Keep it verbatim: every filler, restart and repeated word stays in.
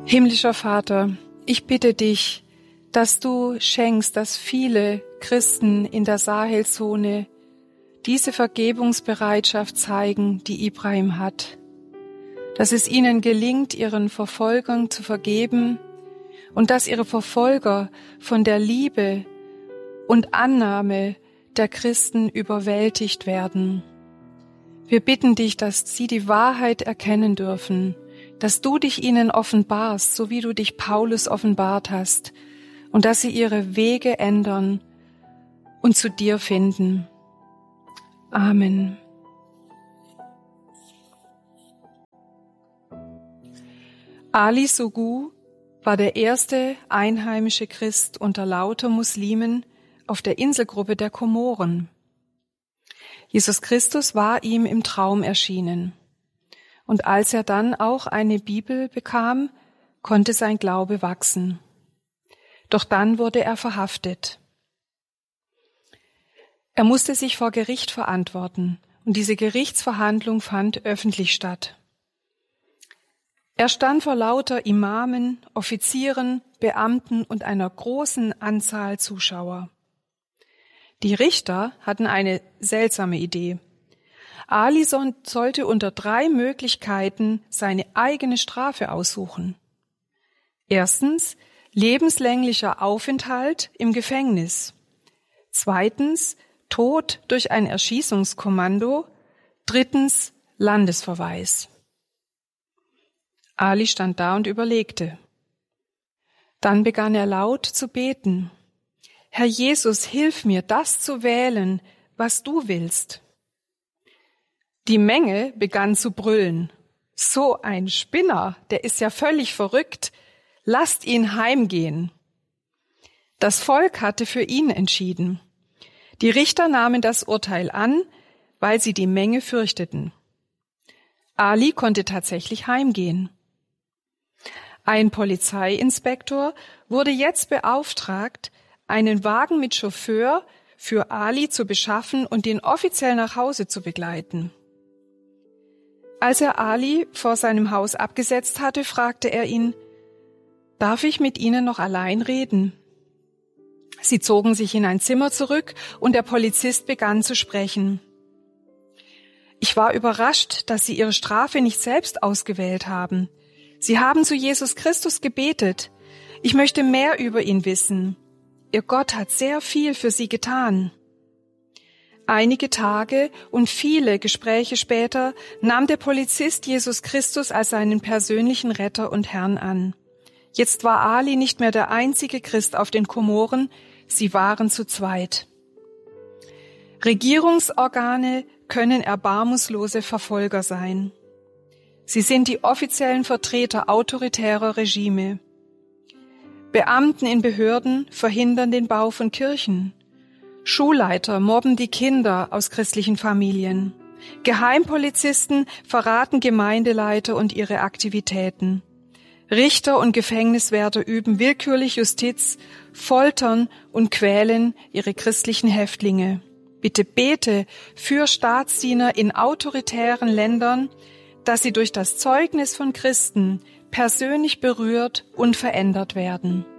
Himmlischer Vater, ich bitte dich, dass du schenkst, dass viele Christen in der Sahelzone diese Vergebungsbereitschaft zeigen, die Ibrahim hat, dass es ihnen gelingt, ihren Verfolgern zu vergeben und dass ihre Verfolger von der Liebe und Annahme der Christen überwältigt werden. Wir bitten dich, dass sie die Wahrheit erkennen dürfen, dass du dich ihnen offenbarst, so wie du dich Paulus offenbart hast, und dass sie ihre Wege ändern und zu dir finden. Amen. Ali Sogu war der erste einheimische Christ unter lauter Muslimen auf der Inselgruppe der Komoren. Jesus Christus war ihm im Traum erschienen. Und als er dann auch eine Bibel bekam, konnte sein Glaube wachsen. Doch dann wurde er verhaftet. Er musste sich vor Gericht verantworten, und diese Gerichtsverhandlung fand öffentlich statt. Er stand vor lauter Imamen, Offizieren, Beamten und einer großen Anzahl Zuschauer. Die Richter hatten eine seltsame Idee. Ali sollte unter drei Möglichkeiten seine eigene Strafe aussuchen. Erstens, lebenslänglicher Aufenthalt im Gefängnis. Zweitens, Tod durch ein Erschießungskommando. Drittens, Landesverweis. Ali stand da und überlegte. Dann begann er laut zu beten. Herr Jesus, hilf mir, das zu wählen, was du willst. Die Menge begann zu brüllen. So ein Spinner, der ist ja völlig verrückt. Lasst ihn heimgehen. Das Volk hatte für ihn entschieden. Die Richter nahmen das Urteil an, weil sie die Menge fürchteten. Ali konnte tatsächlich heimgehen. Ein Polizeiinspektor wurde jetzt beauftragt, einen Wagen mit Chauffeur für Ali zu beschaffen und ihn offiziell nach Hause zu begleiten. Als er Ali vor seinem Haus abgesetzt hatte, fragte er ihn, »Darf ich mit Ihnen noch allein reden?« Sie zogen sich in ein Zimmer zurück und der Polizist begann zu sprechen. »Ich war überrascht, dass Sie Ihre Strafe nicht selbst ausgewählt haben. Sie haben zu Jesus Christus gebetet. Ich möchte mehr über ihn wissen. Ihr Gott hat sehr viel für Sie getan.« Einige Tage und viele Gespräche später nahm der Polizist Jesus Christus als seinen persönlichen Retter und Herrn an. Jetzt war Ali nicht mehr der einzige Christ auf den Komoren, sie waren zu zweit. Regierungsorgane können erbarmungslose Verfolger sein. Sie sind die offiziellen Vertreter autoritärer Regime. Beamten in Behörden verhindern den Bau von Kirchen. Schulleiter mobben die Kinder aus christlichen Familien. Geheimpolizisten verraten Gemeindeleiter und ihre Aktivitäten. Richter und Gefängniswärter üben willkürlich Justiz, foltern und quälen ihre christlichen Häftlinge. Bitte bete für Staatsdiener in autoritären Ländern, dass sie durch das Zeugnis von Christen persönlich berührt und verändert werden.